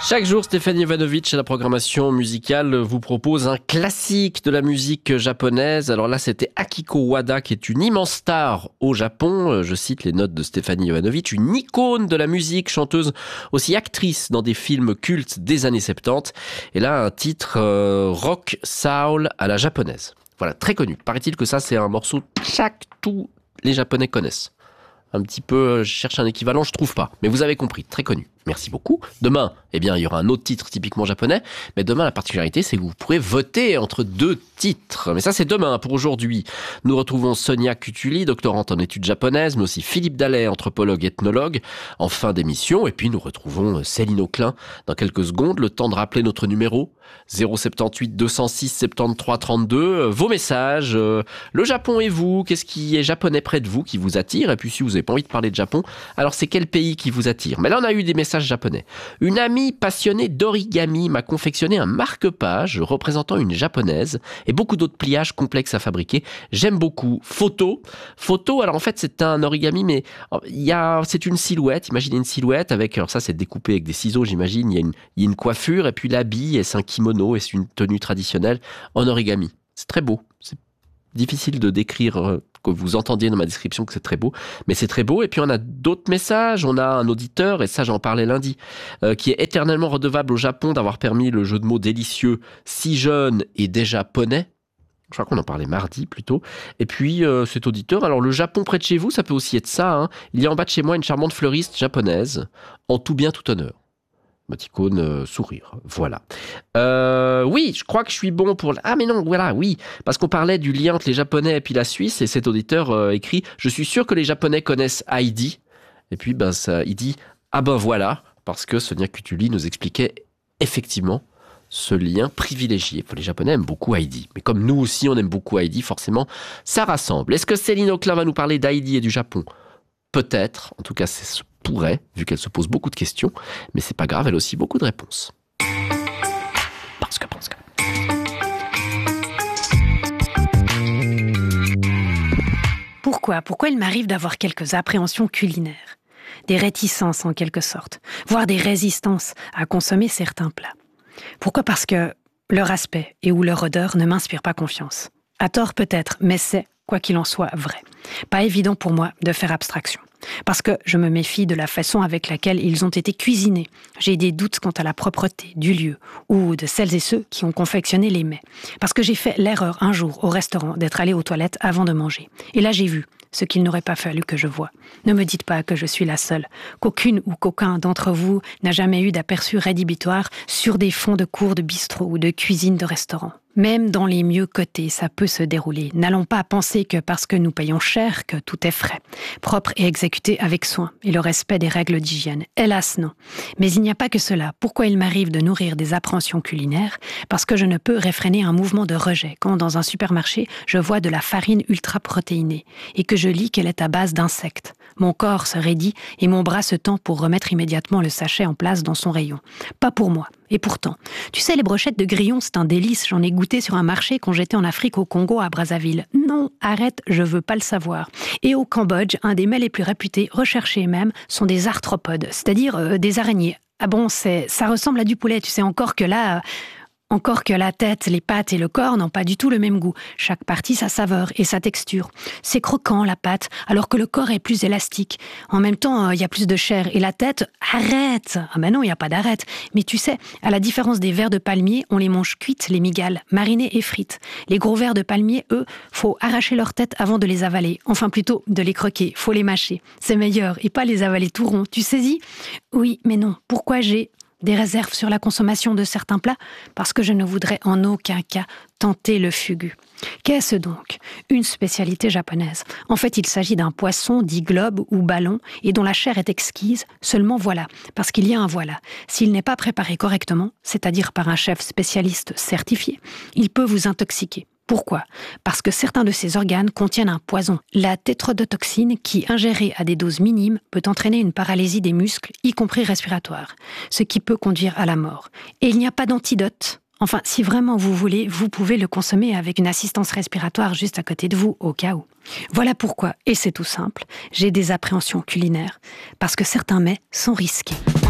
Chaque jour, Stéphanie Jovanovic à la programmation musicale vous propose un classique de la musique japonaise. Alors là, c'était Akiko Wada qui est une immense star au Japon. Je cite les notes de Stéphanie Jovanovic, une icône de la musique, chanteuse aussi actrice dans des films cultes des années 70. Et là, un titre rock soul à la japonaise. Voilà, très connu. Paraît-il que ça, c'est un morceau que tous les Japonais connaissent. Un petit peu, je cherche un équivalent, je trouve pas. Mais vous avez compris, très connu. Merci beaucoup. Demain, il y aura un autre titre typiquement japonais. Mais demain, la particularité, c'est que vous pourrez voter entre deux titres. Mais ça, c'est demain. Pour aujourd'hui, nous retrouvons Sonia Kutuli, doctorante en études japonaises, mais aussi Philippe Dallet, anthropologue, ethnologue, en fin d'émission. Et puis, nous retrouvons Céline Auclin dans quelques secondes. Le temps de rappeler notre numéro, 078 206 73 32. Vos messages, le Japon et vous, qu'est-ce qui est japonais près de vous qui vous attire? Et puis, si vous n'avez pas envie de parler de Japon, alors c'est quel pays qui vous attire? Mais là, on a eu des messages japonais. Une amie passionnée d'origami m'a confectionné un marque-page représentant une japonaise et beaucoup d'autres pliages complexes à fabriquer. J'aime beaucoup. Photo, alors en fait c'est un origami, mais c'est une silhouette. Imaginez une silhouette avec, alors ça c'est découpé avec des ciseaux, j'imagine. Il y a une coiffure et puis l'habit, et c'est un kimono et c'est une tenue traditionnelle en origami. C'est très beau. C'est difficile de décrire, que vous entendiez dans ma description que c'est très beau, mais c'est très beau. Et puis on a d'autres messages, on a un auditeur, et ça j'en parlais lundi, qui est éternellement redevable au Japon d'avoir permis le jeu de mots délicieux si jeune et déjà poney. Je crois qu'on en parlait mardi plutôt. Et puis cet auditeur, alors le Japon près de chez vous, ça peut aussi être ça, hein. Il y a en bas de chez moi une charmante fleuriste japonaise, en tout bien tout honneur. Moticône sourire, voilà. Oui, je crois que je suis bon pour... Ah mais non, voilà, oui. Parce qu'on parlait du lien entre les Japonais et puis la Suisse, et cet auditeur écrit « Je suis sûr que les Japonais connaissent Heidi ». Et puis il dit « Ah ben voilà », parce que Sonia Kutuli nous expliquait effectivement ce lien privilégié. Les Japonais aiment beaucoup Heidi. Mais comme nous aussi, on aime beaucoup Heidi, forcément, ça rassemble. Est-ce que Céline Auclin va nous parler d'Heidi et du Japon? Peut-être, en tout cas c'est ce pourrait, vu qu'elle se pose beaucoup de questions, mais c'est pas grave, elle a aussi beaucoup de réponses. Parce que. Pourquoi il m'arrive d'avoir quelques appréhensions culinaires, des réticences en quelque sorte, voire des résistances à consommer certains plats? Pourquoi? Parce que leur aspect et ou leur odeur ne m'inspirent pas confiance. À tort peut-être, mais c'est, quoi qu'il en soit, vrai. Pas évident pour moi de faire abstraction. Parce que je me méfie de la façon avec laquelle ils ont été cuisinés. J'ai des doutes quant à la propreté du lieu ou de celles et ceux qui ont confectionné les mets. Parce que j'ai fait l'erreur un jour au restaurant d'être allé aux toilettes avant de manger. Et là j'ai vu ce qu'il n'aurait pas fallu que je voie. Ne me dites pas que je suis la seule, qu'aucune ou qu'aucun d'entre vous n'a jamais eu d'aperçu rédhibitoire sur des fonds de cours de bistrot ou de cuisine de restaurant. Même dans les mieux cotés, ça peut se dérouler. N'allons pas penser que parce que nous payons cher, que tout est frais, propre et exécuté avec soin, et le respect des règles d'hygiène. Hélas, non. Mais il n'y a pas que cela. Pourquoi il m'arrive de nourrir des appréhensions culinaires? Parce que je ne peux réfréner un mouvement de rejet quand, dans un supermarché, je vois de la farine ultra-protéinée, et que je lis qu'elle est à base d'insectes. Mon corps se raidit, et mon bras se tend pour remettre immédiatement le sachet en place dans son rayon. Pas pour moi. Et pourtant, tu sais, les brochettes de grillons, c'est un délice. J'en ai goûté sur un marché quand j'étais en Afrique au Congo, à Brazzaville. Non, arrête, je veux pas le savoir. Et au Cambodge, un des mets les plus réputés, recherchés même, sont des arthropodes, c'est-à-dire des araignées. Ah bon, ça ressemble à du poulet, tu sais, encore que la tête, les pattes et le corps n'ont pas du tout le même goût. Chaque partie sa saveur et sa texture. C'est croquant, la pâte, alors que le corps est plus élastique. En même temps, il y a plus de chair. Et la tête, arrête! Ah ben non, il n'y a pas d'arrête. Mais tu sais, à la différence des vers de palmier, on les mange cuites, les migales, marinées et frites. Les gros vers de palmier, eux, faut arracher leur tête avant de les avaler. Enfin, plutôt, de les croquer. Faut les mâcher. C'est meilleur. Et pas les avaler tout rond. Tu saisis? Oui, mais non. Pourquoi j'ai des réserves sur la consommation de certains plats? Parce que je ne voudrais en aucun cas tenter le fugu. Qu'est-ce donc? Une spécialité japonaise. En fait, il s'agit d'un poisson dit globe ou ballon et dont la chair est exquise, seulement voilà, parce qu'il y a un voilà. S'il n'est pas préparé correctement, c'est-à-dire par un chef spécialiste certifié, il peut vous intoxiquer. Pourquoi? Parce que certains de ces organes contiennent un poison, la tétrodotoxine, qui, ingérée à des doses minimes, peut entraîner une paralysie des muscles, y compris respiratoire, ce qui peut conduire à la mort. Et il n'y a pas d'antidote. Enfin, si vraiment vous voulez, vous pouvez le consommer avec une assistance respiratoire juste à côté de vous, au cas où. Voilà pourquoi, et c'est tout simple, j'ai des appréhensions culinaires, parce que certains mets sont risqués.